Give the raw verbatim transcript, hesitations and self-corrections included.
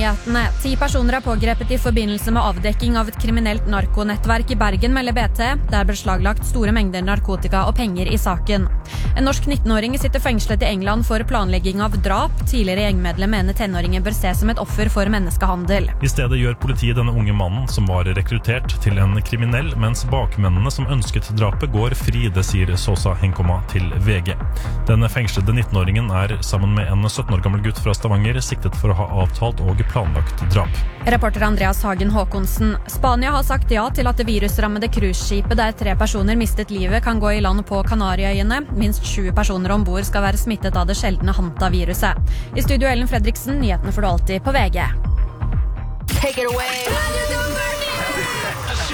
nyhetene. Ti personer er pågrepet i forbindelse med avdekking av et kriminelt narkonettverk i Bergen, melder B T. Det er beslaglagt store mengder narkotika og penger i saken. En norsk nittenåring sitter fengslet i England for planlegging av drap. Tidligere gjengmedlem mener tenåringen bør ses som et offer for menneskehandel. I stedet gjør politiet denne unge mannen som var rekruttert til en kriminell, mens bakmennene som ønsket drapet går fri, det sier Sosa Henkoma til V G. Den fengslede nittenåringen er sammen med en sytten år gammel gutt fra Stavanger siktet for å ha avtalt og planlagt drap. Reporter Andreas Hagen Håkonsen. Spania har sagt ja til at det virusrammede cruiseskipet der tre personer mistet livet kan gå i land på Kanariøyene. Minst sju personer ombord skal være smittet av det sjeldne Hanta-viruset. I studio Ellen Fredriksen, nyhetene får du alltid på V G. Take it away.